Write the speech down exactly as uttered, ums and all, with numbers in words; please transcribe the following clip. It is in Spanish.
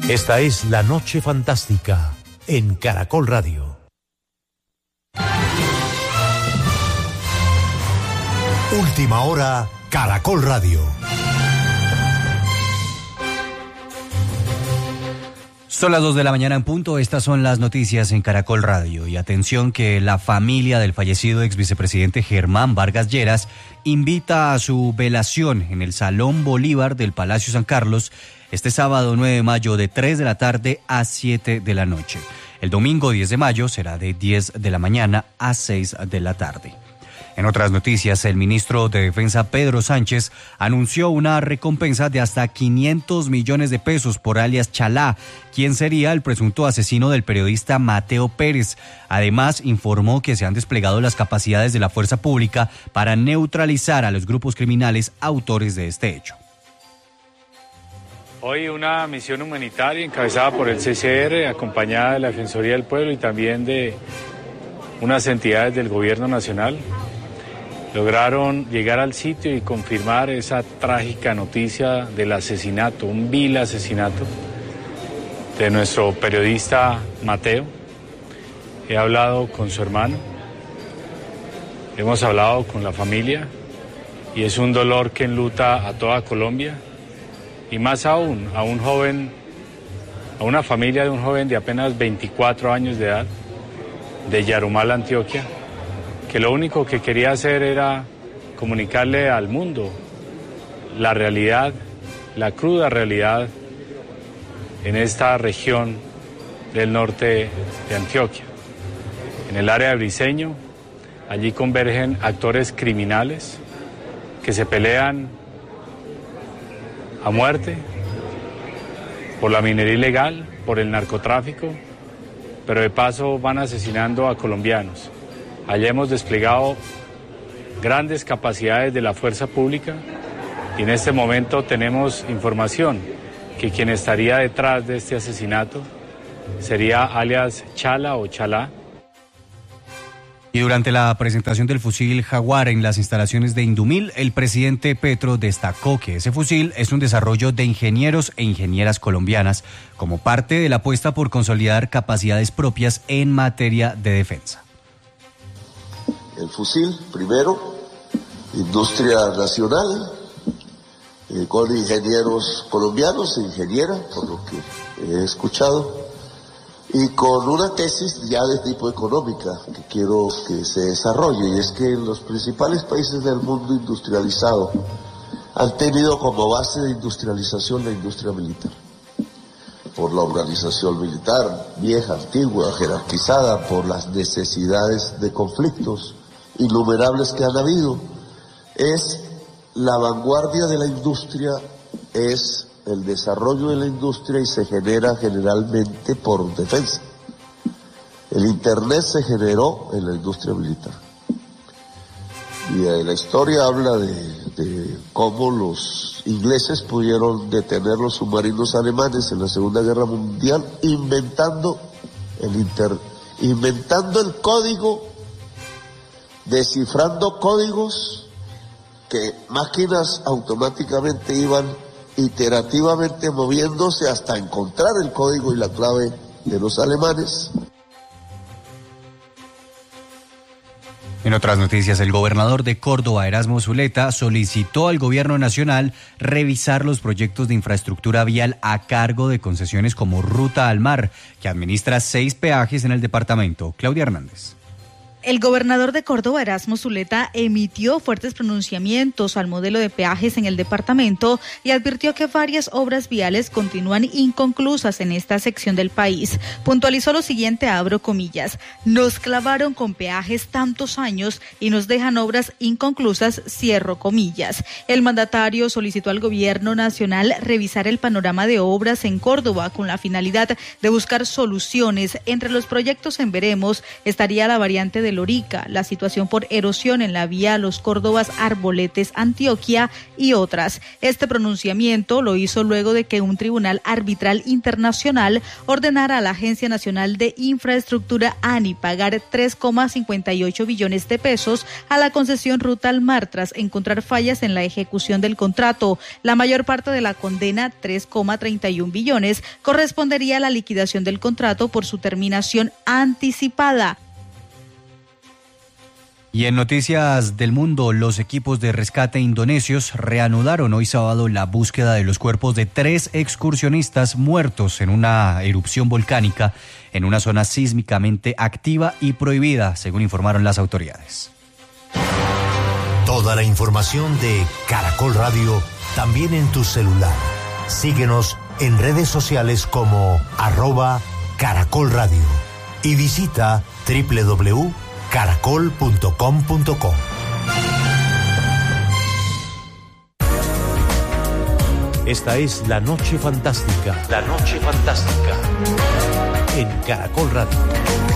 Esta es La Noche Fantástica en Caracol Radio. Última hora, Caracol Radio. Son las dos de la mañana en punto, estas son las noticias en Caracol Radio. Y atención que la familia del fallecido ex vicepresidente Germán Vargas Lleras invita a su velación en el Salón Bolívar del Palacio San Carlos este sábado nueve de mayo de tres de la tarde a siete de la noche. El domingo diez de mayo será de diez de la mañana a seis de la tarde. En otras noticias, el ministro de Defensa Pedro Sánchez anunció una recompensa de hasta quinientos millones de pesos por alias Chalá, quien sería el presunto asesino del periodista Mateo Pérez. Además, informó que se han desplegado las capacidades de la fuerza pública para neutralizar a los grupos criminales autores de este hecho. Hoy una misión humanitaria encabezada por el C C R, acompañada de la Defensoría del Pueblo y también de unas entidades del Gobierno Nacional, lograron llegar al sitio y confirmar esa trágica noticia del asesinato, un vil asesinato de nuestro periodista Mateo. He hablado con su hermano, hemos hablado con la familia y es un dolor que enluta a toda Colombia y más aún a un joven, a una familia de un joven de apenas veinticuatro años de edad, de Yarumal, Antioquia, que lo único que quería hacer era comunicarle al mundo la realidad, la cruda realidad en esta región del norte de Antioquia. En el área de Briceño, allí convergen actores criminales que se pelean a muerte por la minería ilegal, por el narcotráfico, pero de paso van asesinando a colombianos. Allá hemos desplegado grandes capacidades de la fuerza pública y en este momento tenemos información que quien estaría detrás de este asesinato sería alias Chala o Chalá. Y durante la presentación del fusil Jaguar en las instalaciones de Indumil, el presidente Petro destacó que ese fusil es un desarrollo de ingenieros e ingenieras colombianas como parte de la apuesta por consolidar capacidades propias en materia de defensa. El fusil, primero, industria nacional, eh, con ingenieros colombianos e ingenieras, por lo que he escuchado, y con una tesis ya de tipo económica que quiero que se desarrolle, y es que los principales países del mundo industrializado han tenido como base de industrialización la industria militar, por la organización militar vieja, antigua, jerarquizada, por las necesidades de conflictos innumerables que han habido. Es la vanguardia de la industria, es el desarrollo de la industria y se genera generalmente por defensa. El Internet se generó en la industria militar. Y eh, la historia habla de, de cómo los ingleses pudieron detener los submarinos alemanes en la Segunda Guerra Mundial inventando el inter, inventando el código, descifrando códigos que máquinas automáticamente iban iterativamente moviéndose hasta encontrar el código y la clave de los alemanes. En otras noticias, el gobernador de Córdoba, Erasmo Zuleta, solicitó al gobierno nacional revisar los proyectos de infraestructura vial a cargo de concesiones como Ruta al Mar, que administra seis peajes en el departamento. Claudia Hernández. El gobernador de Córdoba, Erasmo Zuleta, emitió fuertes pronunciamientos al modelo de peajes en el departamento y advirtió que varias obras viales continúan inconclusas en esta sección del país. Puntualizó lo siguiente, abro comillas: nos clavaron con peajes tantos años y nos dejan obras inconclusas, cierro comillas. El mandatario solicitó al gobierno nacional revisar el panorama de obras en Córdoba con la finalidad de buscar soluciones. Entre los proyectos en veremos estaría la variante de Lorica, la situación por erosión en la vía Los Córdobas Arboletes Antioquia y otras. Este pronunciamiento lo hizo luego de que un tribunal arbitral internacional ordenara a la Agencia Nacional de Infraestructura ANI pagar tres coma cincuenta y ocho billones de pesos a la concesión Ruta al Mar tras encontrar fallas en la ejecución del contrato. La mayor parte de la condena, tres coma treinta y un billones, correspondería a la liquidación del contrato por su terminación anticipada. Y en noticias del mundo, los equipos de rescate indonesios reanudaron hoy sábado la búsqueda de los cuerpos de tres excursionistas muertos en una erupción volcánica en una zona sísmicamente activa y prohibida, según informaron las autoridades. Toda la información de Caracol Radio también en tu celular. Síguenos en redes sociales como arroba Caracol Radio y visita doble u doble u doble u punto caracol punto com punto co. Esta es La Noche Fantástica. La Noche Fantástica en Caracol Radio.